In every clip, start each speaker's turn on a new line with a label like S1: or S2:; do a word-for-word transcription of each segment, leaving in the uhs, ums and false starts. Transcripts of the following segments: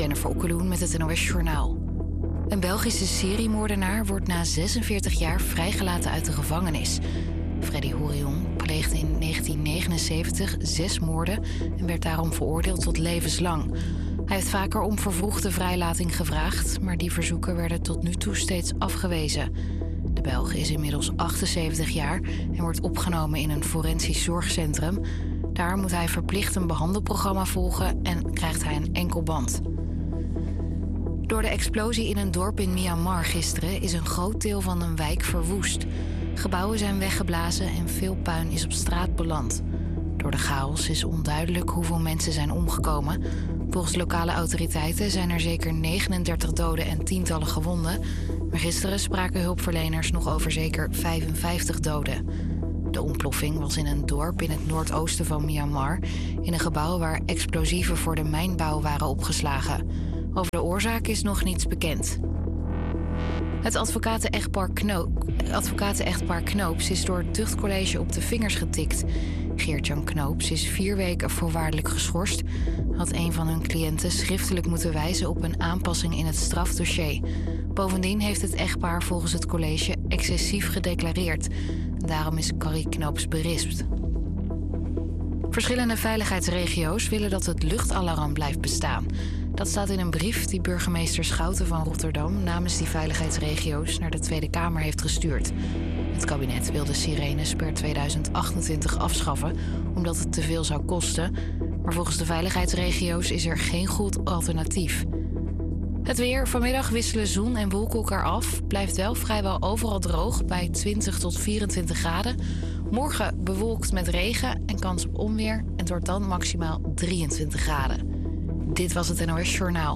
S1: Jennifer Okkeloen met het N O S Journaal. Een Belgische seriemoordenaar wordt na zesenveertig jaar vrijgelaten uit de gevangenis. Freddy Hourion pleegde in negentien negenenzeventig zes moorden en werd daarom veroordeeld tot levenslang. Hij heeft vaker om vervroegde vrijlating gevraagd, maar die verzoeken werden tot nu toe steeds afgewezen. De Belg is inmiddels achtenzeventig jaar en wordt opgenomen in een forensisch zorgcentrum. Daar moet hij verplicht een behandelprogramma volgen en krijgt hij een enkelband. Door de explosie in een dorp in Myanmar gisteren is een groot deel van een wijk verwoest. Gebouwen zijn weggeblazen en veel puin is op straat beland. Door de chaos is onduidelijk hoeveel mensen zijn omgekomen. Volgens lokale autoriteiten zijn er zeker negenendertig doden en tientallen gewonden. Maar gisteren spraken hulpverleners nog over zeker vijfenvijftig doden. De ontploffing was in een dorp in het noordoosten van Myanmar, in een gebouw waar explosieven voor de mijnbouw waren opgeslagen. Over de oorzaak is nog niets bekend. Het advocaten-echtpaar Knoop, advocaten-echtpaar Knoops is door het tuchtcollege op de vingers getikt. Geert-Jan Knoops is vier weken voorwaardelijk geschorst. Had een van hun cliënten schriftelijk moeten wijzen op een aanpassing in het strafdossier. Bovendien heeft het echtpaar volgens het college excessief gedeclareerd. Daarom is Carrie Knoops berispt. Verschillende veiligheidsregio's willen dat het luchtalarm blijft bestaan. Dat staat in een brief die burgemeester Schouten van Rotterdam namens die veiligheidsregio's naar de Tweede Kamer heeft gestuurd. Het kabinet wil de sirenes per tweeduizend achtentwintig afschaffen omdat het te veel zou kosten. Maar volgens de veiligheidsregio's is er geen goed alternatief. Het weer. Vanmiddag wisselen zon en wolken elkaar af. Blijft wel vrijwel overal droog bij twintig tot vierentwintig graden. Morgen bewolkt met regen en kans op onweer. En het wordt dan maximaal drieëntwintig graden. Dit was het N O S Journaal.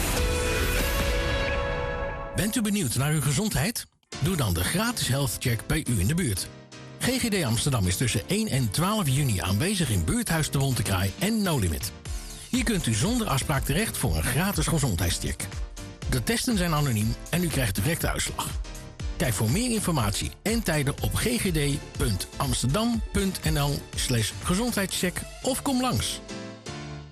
S2: Bent u benieuwd naar uw gezondheid? Doe dan de gratis health check bij u in de buurt. G G D Amsterdam is tussen één en twaalf juni aanwezig in buurthuis de Wontekraai en No Limit. Hier kunt u zonder afspraak terecht voor een gratis gezondheidscheck. De testen zijn anoniem en u krijgt direct de uitslag. Kijk voor meer informatie en tijden op ggd punt amsterdam punt n l slash gezondheidscheck of kom langs.